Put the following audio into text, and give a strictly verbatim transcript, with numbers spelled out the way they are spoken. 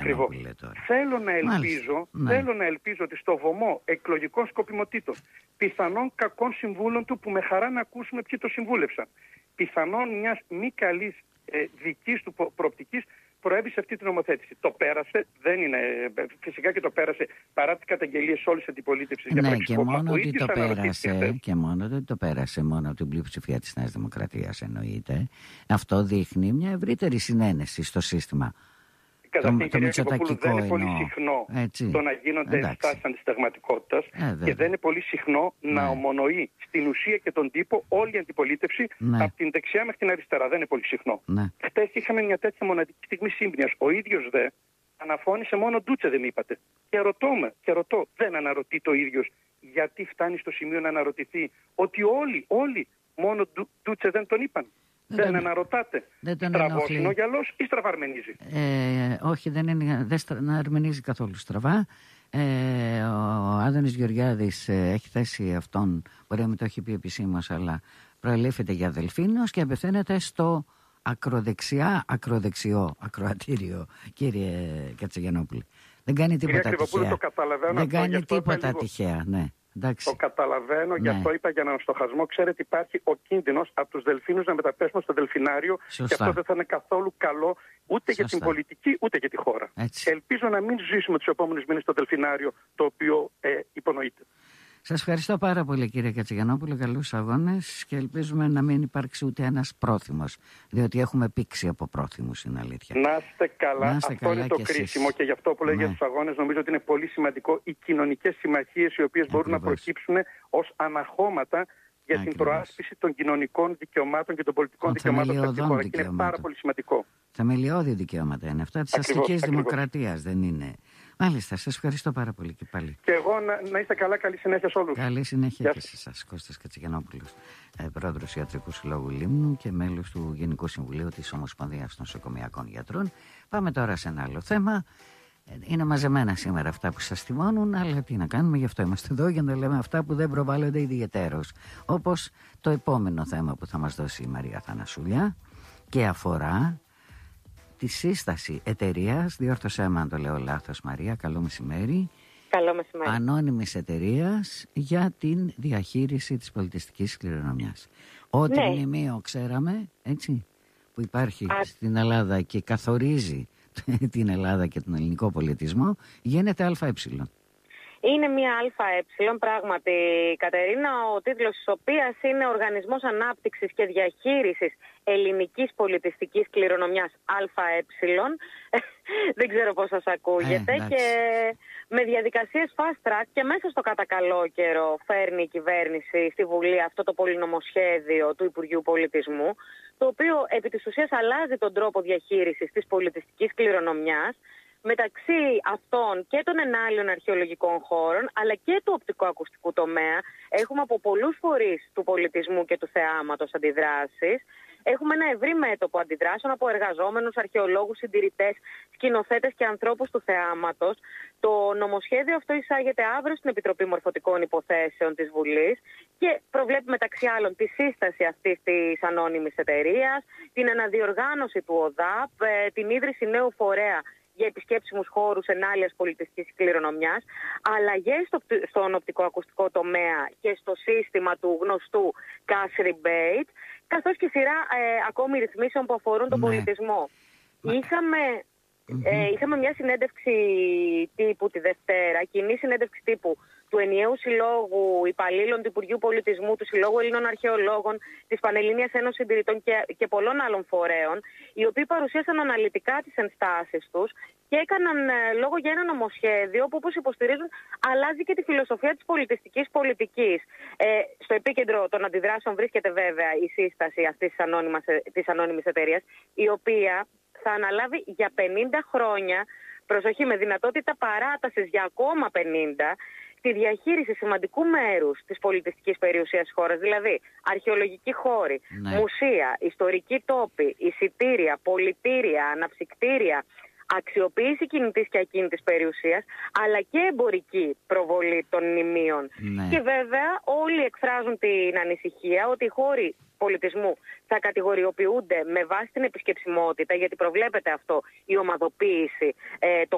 Κατσιγιαννόπουλε τώρα. Θέλω να ελπίζω, ναι. θέλω να ελπίζω ότι στο βωμό εκλογικών σκοπιμοτήτων, πιθανών κακών συμβούλων του, που με χαρά να ακούσουμε ποιοι το συμβούλευσαν, πιθανόν μιας μη καλής ε, δικής του προοπτικής, προέβη σε αυτή την νομοθέτηση. Το πέρασε, δεν είναι, φυσικά και το πέρασε παρά τις καταγγελίες όλης της αντιπολίτευσης. Ναι, και μόνο ότι το πέρασε, και μόνο ότι το πέρασε μόνο από την πλειοψηφία της Νέας Δημοκρατίας εννοείται. Αυτό δείχνει μια ευρύτερη συνένεση στο σύστημα. Καταρχήν, κυρία Κρυβοπούλου, δεν είναι πολύ συχνό έτσι. το να γίνονται ενστάσεις αντισυνταγματικότητας ε, και δεν είναι πολύ συχνό ναι. να ομονοεί στην ουσία και τον τύπο όλη η αντιπολίτευση ναι. από την δεξιά μέχρι την αριστερά. Δεν είναι πολύ συχνό. Ναι. Χτες είχαμε μια τέτοια μοναδική στιγμή σύμπνοιας. Ο ίδιος δε αναφώνησε μόνο Ντούτσε, δεν είπατε. Και ρωτώ με, και ρωτώ, δεν αναρωτεί το ίδιος γιατί φτάνει στο σημείο να αναρωτηθεί ότι όλοι, όλοι μόνο Ντούτσε δεν τον είπαν. Δεν, δεν αναρωτάτε. Στραβός είναι ο γυαλός ή στραβαρμενίζει? Ε, όχι, δεν, είναι, δεν στρα, αρμενίζει καθόλου στραβά. Ε, ο Άδωνης Γεωργιάδης ε, έχει θέσει αυτόν, μπορεί να μην το έχει πει επισήμως, αλλά προελήφθηκε για Δελφίνος και απευθύνεται στο ακροδεξιά, ακροδεξιό, ακροατήριο, κύριε Κατσιγιαννόπουλε. Δεν κάνει τίποτα τυχαία. Δεν κάνει τίποτα τυχαία, ναι. Εντάξει. Το καταλαβαίνω, ναι. Γι' αυτό είπα για έναν στοχασμό. Ξέρετε, υπάρχει ο κίνδυνος από τους Δελφίνους να μεταπέσουν στο Δελφινάριο. Σωστά. Και αυτό δεν θα είναι καθόλου καλό ούτε Σωστά. για την πολιτική ούτε για τη χώρα. Έτσι. Ελπίζω να μην ζήσουμε τους επόμενους μήνες στο Δελφινάριο, το οποίο ε, υπονοείται. Σας ευχαριστώ πάρα πολύ, κύριε Κατσιγιαννόπουλε. Καλούς αγώνες και ελπίζουμε να μην υπάρξει ούτε ένας πρόθυμος. Διότι έχουμε πήξει από πρόθυμους, είναι αλήθεια. Να είστε καλά. Να είστε Αυτό καλά είναι το κρίσιμο εσείς. Και γι' αυτό που λέει ναι. για τους αγώνες νομίζω ότι είναι πολύ σημαντικό οι κοινωνικές συμμαχίες οι οποίες Ακριβώς. μπορούν να προκύψουν ως αναχώματα για Ακριβώς. την προάσπιση των κοινωνικών δικαιωμάτων και των πολιτικών δικαιωμάτων σε αυτή τη χώρα. Είναι πάρα πολύ σημαντικό. Θεμελιώδη δικαιώματα είναι αυτά της αστικής δημοκρατίας, δεν είναι. Μάλιστα, σας ευχαριστώ πάρα πολύ και πάλι. Και εγώ να, να είστε καλά, καλή συνέχεια σε όλους. Καλή συνέχεια και σε εσάς. Κώστας Κατσιγιαννόπουλος, ε, πρόεδρος Ιατρικού Συλλόγου Λίμνου και μέλος του Γενικού Συμβουλίου της Ομοσπονδίας Νοσοκομειακών Γιατρών. Πάμε τώρα σε ένα άλλο θέμα. Είναι μαζεμένα σήμερα αυτά που σας θυμώνουν, αλλά τι να κάνουμε, γι' αυτό είμαστε εδώ για να λέμε αυτά που δεν προβάλλονται ιδιαιτέρως. Όπως το επόμενο θέμα που θα μας δώσει η Μαρία Θανασούλια και αφορά τη σύσταση εταιρείας, διόρθωσέ με αν το λέω λάθος Μαρία, καλό μεσημέρι. Καλό μεσημέρι. Ανώνυμης εταιρείας για την διαχείριση της πολιτιστικής κληρονομιάς. Ό,τι ναι. μνημείο ξέραμε, έτσι, που υπάρχει Α... στην Ελλάδα και καθορίζει την Ελλάδα και τον ελληνικό πολιτισμό, γίνεται ΑΕ. Είναι μια ΑΕ, πράγματι, Κατερίνα, ο τίτλος της οποίας είναι Οργανισμός Ανάπτυξης και Διαχείρισης Ελληνικής Πολιτιστικής Κληρονομιάς ΑΕ. Δεν ξέρω πώς σας ακούγεται. Ε, και με διαδικασίες fast track και μέσα στο κατά καλό καιρό φέρνει η κυβέρνηση στη Βουλή αυτό το πολυνομοσχέδιο του Υπουργείου Πολιτισμού, το οποίο επί της ουσίας αλλάζει τον τρόπο διαχείρισης της πολιτιστικής κληρονομιάς, μεταξύ αυτών και των ενάλλειων αρχαιολογικών χώρων, αλλά και του οπτικοακουστικού τομέα. Έχουμε από πολλούς φορείς του πολιτισμού και του θεάματος αντιδράσεις. Έχουμε ένα ευρύ μέτωπο αντιδράσεων από εργαζόμενους, αρχαιολόγους, συντηρητές, σκηνοθέτες και ανθρώπους του θεάματος. Το νομοσχέδιο αυτό εισάγεται αύριο στην Επιτροπή Μορφωτικών Υποθέσεων της Βουλής και προβλέπει μεταξύ άλλων τη σύσταση αυτής της ανώνυμης εταιρείας, την αναδιοργάνωση του ΟΔΑΠ, την ίδρυση νέου φορέα για επισκέψιμους χώρους ενάλλειας πολιτιστικής κληρονομιάς, αλλαγές στο, στον οπτικοακουστικό τομέα και στο σύστημα του γνωστού cash rebate, καθώς και σειρά ε, ακόμη ρυθμίσεων που αφορούν τον ναι. πολιτισμό. Μα... Είχαμε, mm-hmm. ε, είχαμε μια συνέντευξη τύπου τη Δευτέρα, κοινή συνέντευξη τύπου του Ενιαίου Συλλόγου Υπαλλήλων του Υπουργείου Πολιτισμού, του Συλλόγου Ελλήνων Αρχαιολόγων, της Πανελλήνιας Ένωσης Συντηρητών και, και πολλών άλλων φορέων, οι οποίοι παρουσίασαν αναλυτικά τις ενστάσεις τους και έκαναν ε, λόγο για ένα νομοσχέδιο που, όπως υποστηρίζουν, αλλάζει και τη φιλοσοφία της πολιτιστικής πολιτικής. Ε, στο επίκεντρο των αντιδράσεων βρίσκεται βέβαια η σύσταση αυτής της, της ανώνυμης εταιρείας, η οποία θα αναλάβει για πενήντα χρόνια, προσοχή, με δυνατότητα παράτασης για ακόμα πενήντα, τη διαχείριση σημαντικού μέρους της πολιτιστικής περιουσίας της χώρας, δηλαδή αρχαιολογικοί χώροι, ναι. μουσεία, ιστορικοί τόποι, εισιτήρια, πολιτήρια, αναψυκτήρια, αξιοποίηση κινητής και ακίνητης περιουσίας, αλλά και εμπορική προβολή των μνημείων. Ναι. Και βέβαια όλοι εκφράζουν την ανησυχία ότι οι χώροι πολιτισμού θα κατηγοριοποιούνται με βάση την επισκεψιμότητα, γιατί προβλέπεται αυτό η ομαδοποίηση ε, των